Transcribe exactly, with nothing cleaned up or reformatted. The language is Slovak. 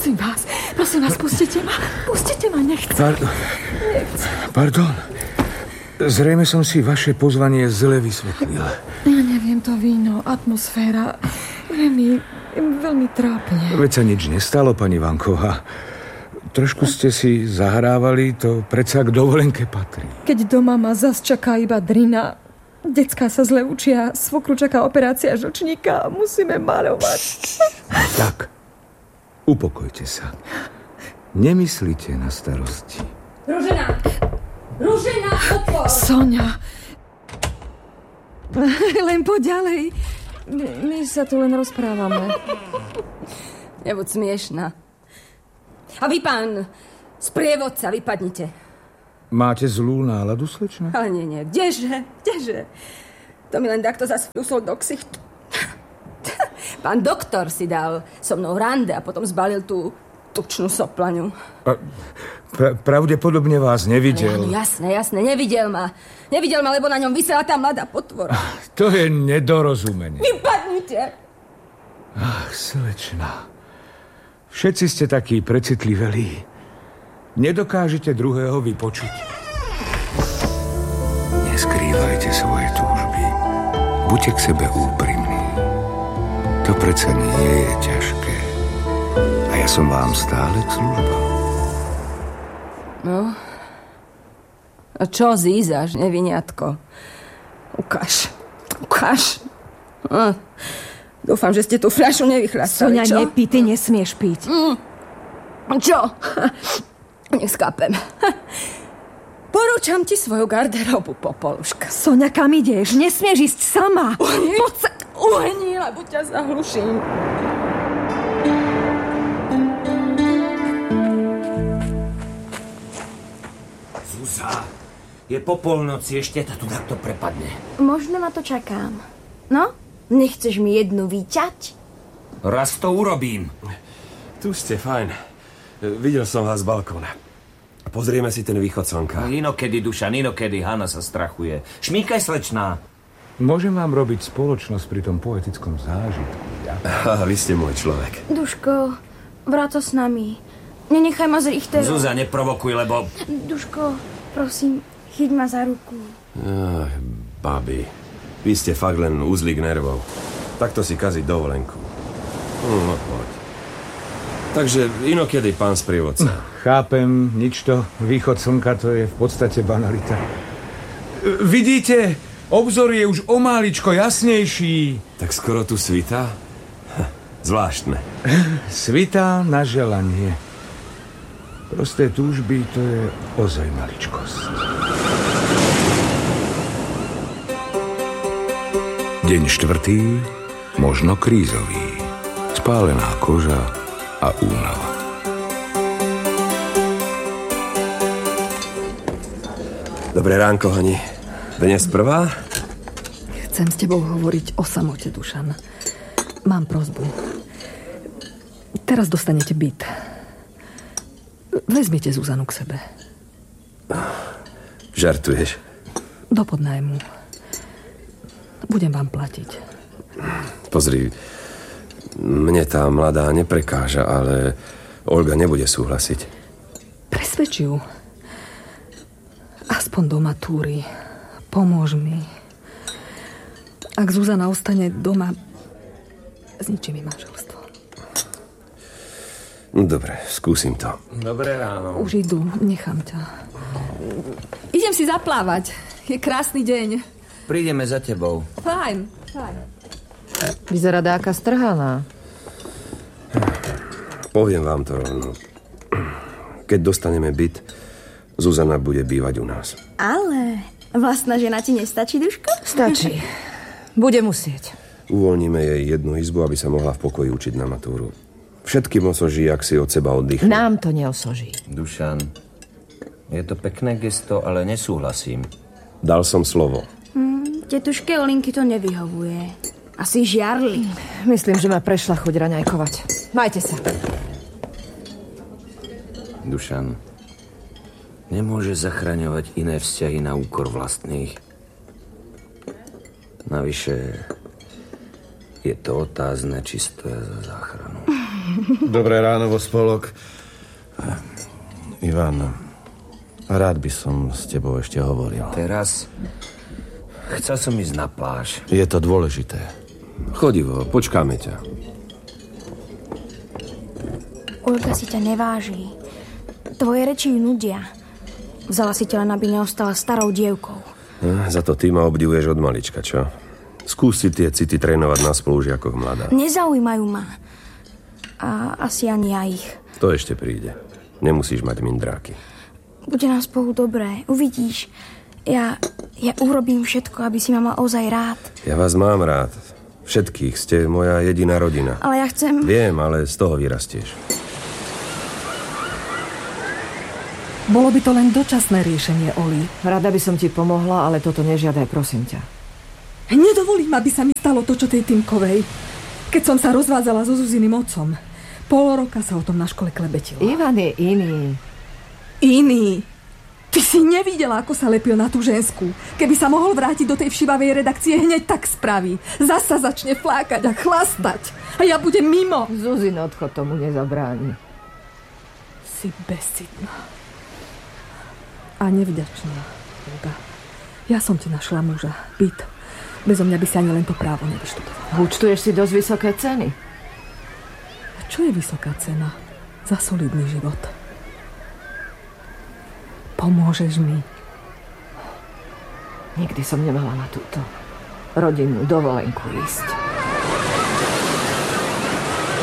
Prosím vás, prosím vás, pustite ma. Pustite ma, nechcem. Par- nechcem. Pardon. Zrejme som si vaše pozvanie zle vysvetlil. Ja neviem, to víno, atmosféra. Je mi veľmi trápne. Veď sa nič nestalo, pani Vanková. Trošku ste si zahrávali, to predsa k dovolenke patrí. Keď doma ma zas čaká iba drina, decká sa zle učia, svokru čaká operácia žlčníka a musíme maľovať. Tak, upokojte sa. Nemyslite na starosti. Ružena! Ružena, odpor! Soňa! Len poď ďalej. My, my sa tu len rozprávame. Nebuď smiešná. A vy, pán sprievodca, vypadnite. Máte zlú náladu, slečna? Ale nie, nie, kdeže, kdeže? To mi len takto zas vľúsol do ksichtu. Pán doktor si dal so mnou rande a potom zbalil tú tučnú soplaňu. A, pra, pravdepodobne vás nevidel. Áno, jasné, jasné, nevidel ma. Nevidel ma, lebo na ňom visela tá mladá potvora. To je nedorozumenie. Vypadnite! Ach, slečna. Všetci ste takí precitlivelí. Nedokážete druhého vypočuť. Neskrývajte svoje túžby. Buďte k sebe úprimní. To predsa nie je ťažké. A ja som vám stále k službám. No? A čo zízaš, neviniatko? Ukáž. Ukáž. Hm. Dúfam, že ste tú fľašu nevychlastali, Soňa, čo? nepí, ty nesmieš piť. Mm. Čo? Nech skápem. Porúčam ti svoju garderobu, Popoluška. Soňa, kam ideš? Nesmieš ísť sama. Poď sa uhni, lebo ťa zahluším. Zuzá, je po polnoci, ešte to tu takto prepadne. Možno na to čakám. No? Nechceš mi jednu vyťať? Raz to urobím. Tu ste, fajn. Videl som vás z balkóna. Pozrieme si ten východ slnka. No, inokedy, Dušan, inokedy. Hanna sa strachuje. Šmíkaj, slečná. Môžem vám robiť spoločnosť pri tom poetickom zážitku. Ja? Aha, vy ste môj človek. Duško, vráť sa s nami. Nenechaj ma z Richterom. Zúza, neprovokuj, lebo... Duško, prosím, chyť ma za ruku. Ach, babi. Vy ste fakt len uzlík nervov. Takto si kaziť dovolenku. No, poď. Takže inokedy, pán sprievodca. Chápem, nič to. Východ slnka, to je v podstate banalita. Vidíte, obzor je už o máličko jasnejší. Tak skoro tu svitá? Zvláštne. Svitá na želanie. Prosté túžby, to je ozaj maličkosť. Deň štvrtý, možno krízový. Spálená koža a únava. Dobré ránko, Hani. Dnes prvá? Chcem s tebou hovoriť o samote, Dušan. Mám prosbu. Teraz dostanete byt. Vezmite Zuzanu k sebe. Žartuješ? Do podnájmu. Budem vám platiť. Pozri, mne tá mladá neprekáža, ale Olga nebude súhlasiť. Presvedč ju. Aspoň do matúry. Pomôž mi. Ak Zuzana ostane doma, zničí mi manželstvo. Dobre, skúsim to. Dobré ráno. Už idú, nechám ťa. Idem si zaplávať. Je krásny deň. Prídeme za tebou. Fajn, fajn. Vyzerá dáka strhaná. Poviem vám to rovno. Keď dostaneme byt, Zuzana bude bývať u nás. Ale vlastná žena ti nestačí, Duško? Stačí. Bude musieť. Uvoľníme jej jednu izbu, aby sa mohla v pokoji učiť na matúru. Všetkým osoží, ak si od seba oddychne. Nám to neosoží. Dušan, je to pekné gesto, ale nesúhlasím. Dal som slovo. Hm, tetuške Olinky to nevyhovuje. Asi žiarli. Myslím, že ma prešla chuť raňajkovať. Majte sa. Dušan, nemôže zachraňovať iné vzťahy na úkor vlastných. Navyše je to otázne, či stoja za záchranu. Dobré ráno vo spolok. Ivan, rád by som s tebou ešte hovoril. Teraz? Chcel som ísť na pláž. Je to dôležité. Chodivo, počkáme ťa. Olga si ťa neváži. Tvoje reči ju nudia. Vzala si ťa len, aby neostala starou dievkou. Hm, za to ty ma obdivuješ od malička, čo? Skús si tie city trénovať na spolužiakoch, mladá. Nezaujímajú ma. A asi ani ja ich. To ešte príde. Nemusíš mať mindráky. Bude nám spolu dobré. Uvidíš. Ja, ja urobím všetko, aby si ma mal ozaj rád. Ja vás mám rád. Všetkých. Ste moja jediná rodina. Ale ja chcem... Viem, ale z toho vyrastieš. Bolo by to len dočasné riešenie, Oli. Rada by som ti pomohla, ale toto nežiadaj, prosím ťa. Nedovolím, aby sa mi stalo to, čo tej Týmkovej. Keď som sa rozvádzala so Zuzyným otcom. Pol roka sa o tom na škole klebetilo. Ivan je iný. Iný? Ty si nevidela, ako sa lepil na tú ženskú. Keby sa mohol vrátiť do tej všivavej redakcie, hneď tak spraví. Zasa začne flákať a chlastať. A ja budem mimo. Zuzin odchod tomu nezabráni. Si bezcitná. A nevďačná, Olga. Ja som ti našla muža. Byt. Bezo mňa by si ani len to právo nevyštudovala. Účtuješ si dosť vysoké ceny. A čo je vysoká cena za solidný život? Pomôžeš mi? Nikdy som nemala na túto rodinnú dovolenku ísť.